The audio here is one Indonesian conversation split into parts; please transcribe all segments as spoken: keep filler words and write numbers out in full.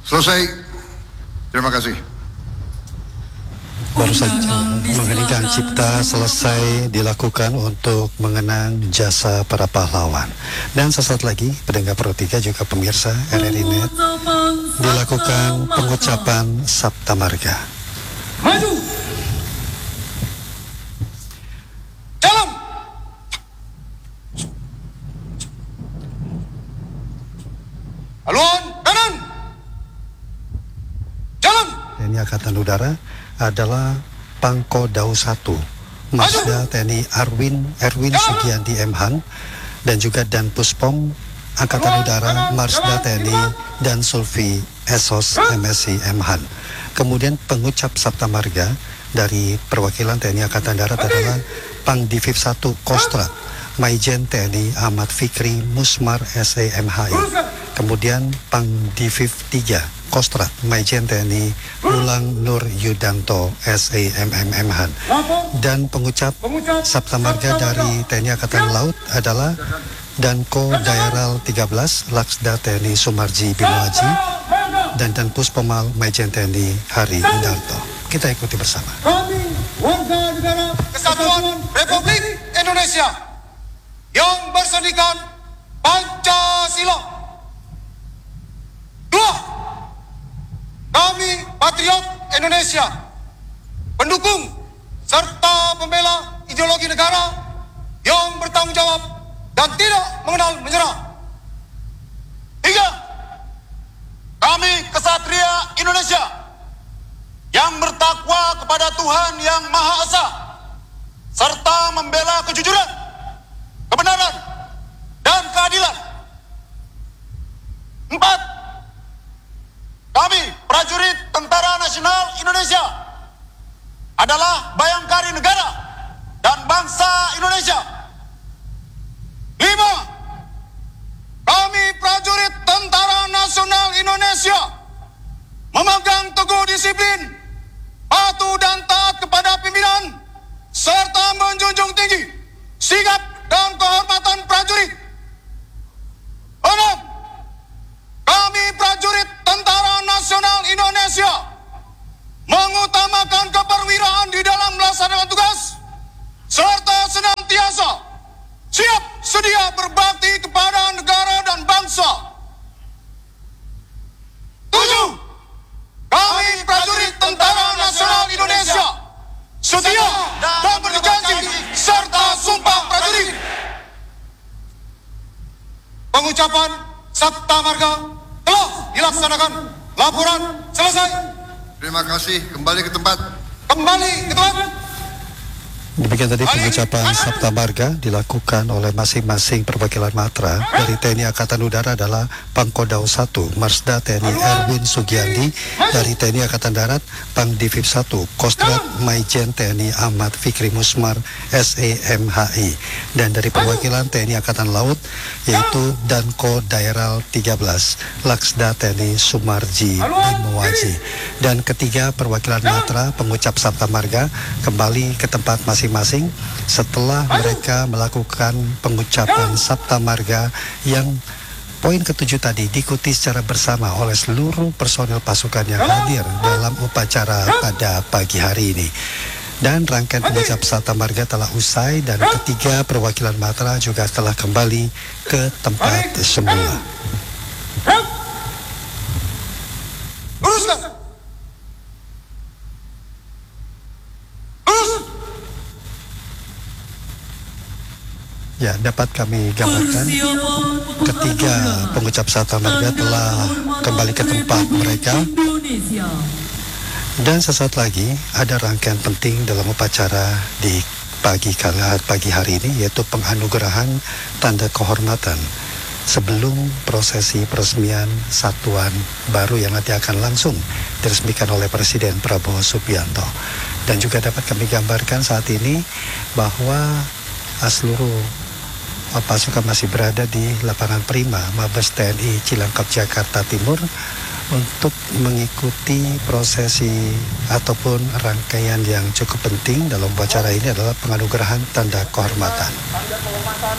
Selesai. Terima kasih. Baru saja mengheningkan cipta selesai dilakukan untuk mengenang jasa para pahlawan. Dan sesaat lagi pendengar Pro tiga juga pemirsa R R I Net dilakukan pengucapan Sabta Marga. Maju. Jalan. Haluan kanan. Jalan. T N I Angkatan Udara adalah Pangkodau satu, Masda T N I Arwin Erwin Sugianti M Han, dan juga Dan Puspom Angkatan Udara Marsda T N I dan Sulfi Esos M Si M Han. Kemudian pengucap Sabta Marga dari perwakilan T N I Angkatan Darat adalah Pangdiviv satu Kostrat Maijen T N I Ahmad Fikri Musmar S E M H I. Kemudian Pangdiviv tiga Kostrat Maijen T N I Ulang Nur Yudanto S E M M M Han. Dan pengucap Sabta Marga dari T N I Angkatan Laut adalah Danko Dairal tiga belas Laksda T N I Sumarji Binoaji dan Dan Puspomal Maijen T N I Hari Indarto. Kita ikuti bersama. Kami warga negara Kesatuan Republik Indonesia yang bersandingkan Pancasila. Dua, kami patriot Indonesia, pendukung serta pembela ideologi negara yang bertanggung jawab dan tidak mengenal menyerah. Tiga, kami kesatria Indonesia yang bertakwa kepada Tuhan Yang Maha Esa serta membela kejujuran, kebenaran, dan keadilan. Empat, kami prajurit Tentara Nasional Indonesia adalah bayangkari negara dan bangsa Indonesia. Lima, kami prajurit Tentara Nasional Indonesia memegang teguh disiplin, patuh dan taat kepada pimpinan, serta menjunjung tinggi sikap dan kehormatan prajurit. Enam, kami prajurit Tentara Nasional Indonesia mengutamakan keperwiraan di dalam melaksanakan tugas, serta senantiasa siap sedia berbakti kepada negara dan bangsa. Tujuh, kami prajurit Tentara Nasional Indonesia setia dan berjanji serta sumpah prajurit. Pengucapan Sabta Marga telah dilaksanakan. Laporan selesai. Terima kasih. Kembali ke tempat. Kembali ke tempat. Demikian tadi pengucapan Sabta Marga dilakukan oleh masing-masing perwakilan matra. Dari T N I Angkatan Udara adalah Pangkodau satu Marsda T N I Erwin Sugiandi. Dari T N I Angkatan Darat Pangdiviv satu Kostrat Maijen T N I Ahmad Fikri Musmar S E M H I. Dan dari perwakilan T N I Angkatan Laut yaitu Danko Dairal tiga belas Laksda T N I Sumarji Binoaji. Dan ketiga perwakilan matra pengucap Sabta Marga kembali ke tempat masing masing setelah mereka melakukan pengucapan Sabta Marga yang poin ketujuh tadi diikuti secara bersama oleh seluruh personel pasukan yang hadir dalam upacara pada pagi hari ini. Dan rangkaian pengucap Sabta Marga telah usai dan ketiga perwakilan matra juga telah kembali ke tempat semula. Luruskan. Lurus. Ya, dapat kami gambarkan ketiga pengucap Sabta Marga telah kembali ke tempat mereka. Dan sesaat lagi ada rangkaian penting dalam upacara di pagi kala pagi hari ini, yaitu penganugerahan tanda kehormatan sebelum prosesi peresmian satuan baru yang nanti akan langsung diresmikan oleh Presiden Prabowo Subianto. Dan juga dapat kami gambarkan saat ini bahwa seluruh pasukan masih berada di lapangan Prima Mabes T N I Cilangkap Jakarta Timur untuk mengikuti prosesi ataupun rangkaian yang cukup penting dalam upacara ini adalah penganugerahan tanda kehormatan. Tanda kehormatan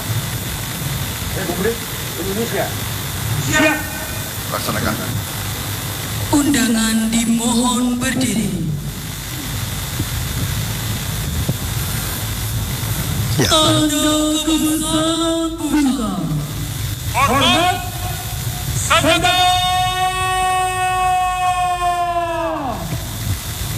Republik Indonesia. Siap. Laksanakan. Undangan dimohon berdiri. Ya. Tanda kebesaran buka. Hormat, Sabda